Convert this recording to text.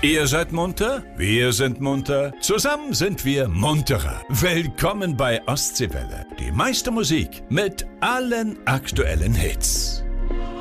Ihr seid munter, wir sind munter, zusammen sind wir munterer. Willkommen bei Ostseewelle. Die meiste Musik mit allen aktuellen Hits.